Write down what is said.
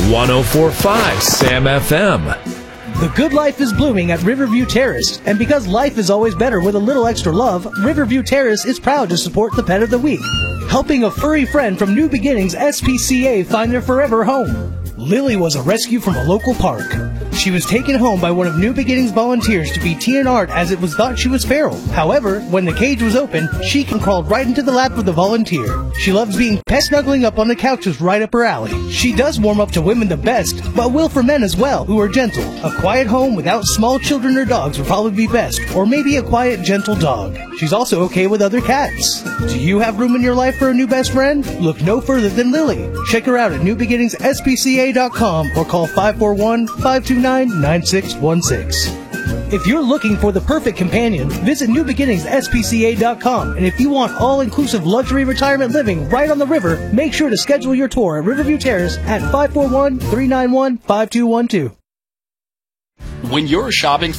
104.5 Sam FM. The good life is blooming at Riverview Terrace, and because life is always better with a little extra love, Riverview Terrace is proud to support the Pet of the Week, helping a furry friend from New Beginnings SPCA find their forever home. Lily was a rescue from a local park. She was taken home by one of New Beginnings volunteers to be TNR'd as it was thought she was feral. However, when the cage was open, she crawled right into the lap of the volunteer. She loves being pet, snuggling up on the couch was right up her alley. She does warm up to women the best, but will for men as well, who are gentle. A quiet home without small children or dogs would probably be best, or maybe a quiet, gentle dog. She's also okay with other cats. Do you have room in your life for a new best friend? Look no further than Lily. Check her out at newbeginningsspca.com or call 541-529-9616. If you're looking for the perfect companion, visit newbeginningsspca.com. And if you want all-inclusive luxury retirement living right on the river, make sure to schedule your tour at Riverview Terrace at 541-391-5212. When you're shopping